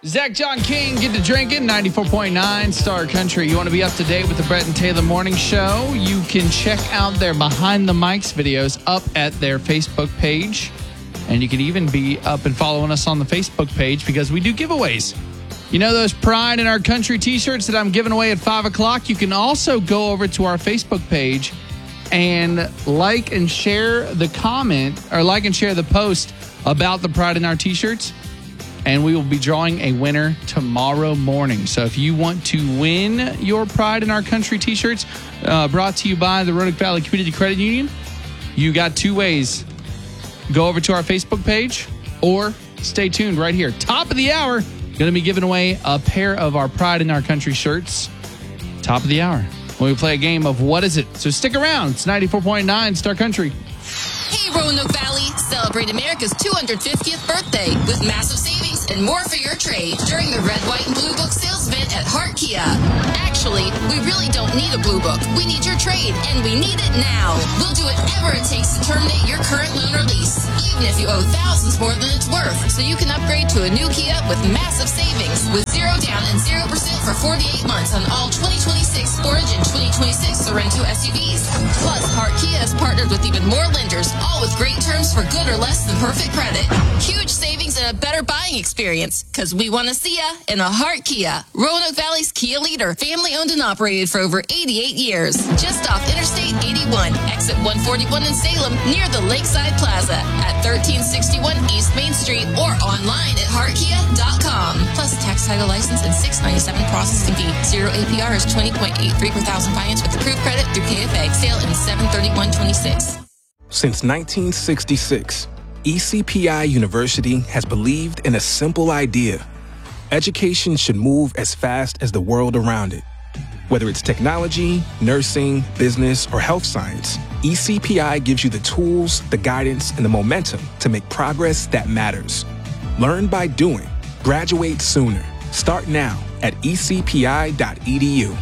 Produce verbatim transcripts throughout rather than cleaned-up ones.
Zach John King, get to drinking, ninety-four point nine Star Country. You want to be up to date with the Brett and Taylor Morning Show? You can check out their Behind the Mics videos up at their Facebook page. And you can even be up and following us on the Facebook page because we do giveaways. You know those Pride in Our Country t-shirts that I'm giving away at five o'clock? You can also go over to our Facebook page and like and share the comment or like and share the post about the Pride in Our t-shirts. And we will be drawing a winner tomorrow morning. So if you want to win your Pride in Our Country t-shirts uh, brought to you by the Roanoke Valley Community Credit Union, you got two ways. Go over to our Facebook page or stay tuned right here. Top of the hour, going to be giving away a pair of our Pride in Our Country shirts. Top of the hour when we play a game of What Is It? So stick around. It's ninety-four point nine Star Country. Hey, Roanoke Valley. Celebrate America's two hundred fiftieth birthday with massive savings and more for your trade during the Red, White, and Blue Book sales event at Hart Kia. Actually, we really don't need a Blue Book. We need your trade, and we need it now. We'll do whatever it takes to terminate your current loan or lease, even if you owe thousands more than it's worth, so you can upgrade to a new Kia with massive savings with zero down and zero percent for forty-eight months on all twenty twenty-six Sportage and twenty twenty-six Sorrento S U Vs. Plus, Hart Kia has partnered with even more lenders, all with great terms for good or less than perfect credit. Huge savings and a better buying experience, because we want to see ya in a Hart Kia. Roanoke Valley's Kia leader, family owned and operated for over eighty-eight years. Just off Interstate eighty-one, exit one forty-one in Salem, near the Lakeside Plaza at thirteen sixty-one East Main Street or online at hart kia dot com. Plus tax, title, license, and six ninety-seven processing fee. Zero A P R is twenty point eight three per thousand finance with approved credit through K F A. Sale in seven thirty-one twenty-six. Since nineteen sixty-six, E C P I University has believed in a simple idea. Education should move as fast as the world around it. Whether it's technology, nursing, business, or health science, E C P I gives you the tools, the guidance, and the momentum to make progress that matters. Learn by doing. Graduate sooner. Start now at e c p i dot e d u.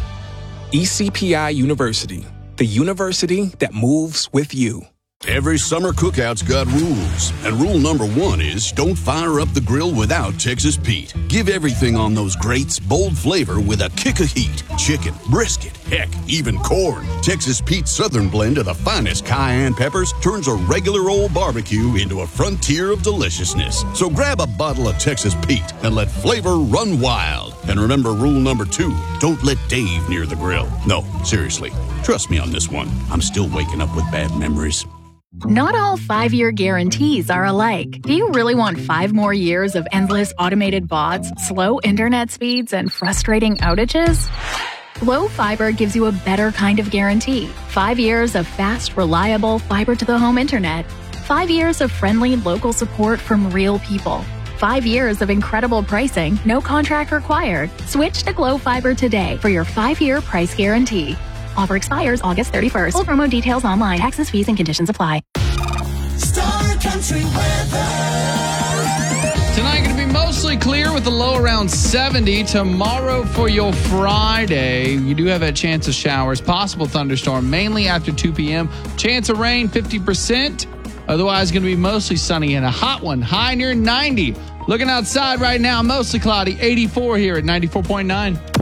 E C P I University, the university that moves with you. Every summer cookout's got rules, and rule number one is don't fire up the grill without Texas Pete. Give everything on those grates bold flavor with a kick of heat. Chicken, brisket, heck, even corn. Texas Pete's Southern blend of the finest cayenne peppers turns a regular old barbecue into a frontier of deliciousness. So grab a bottle of Texas Pete and let flavor run wild. And remember rule number two, don't let Dave near the grill. No, seriously, trust me on this one. I'm still waking up with bad memories. Not all five-year guarantees are alike. Do you really want five more years of endless automated bots, slow internet speeds, and frustrating outages? Glo Fiber gives you a better kind of guarantee. Five years of fast, reliable fiber-to-the-home internet. Five years of friendly local support from real people. Five years of incredible pricing, no contract required. Switch to Glo Fiber today for your five-year price guarantee. Offer expires August thirty-first. Full promo details online. Taxes, fees, and conditions apply. Star Country weather. Tonight going to be mostly clear with a low around seventy. Tomorrow for your Friday, you do have a chance of showers. Possible thunderstorm mainly after two p.m. Chance of rain fifty percent. Otherwise going to be mostly sunny and a hot one. High near ninety. Looking outside right now, mostly cloudy. eighty-four here at ninety-four point nine.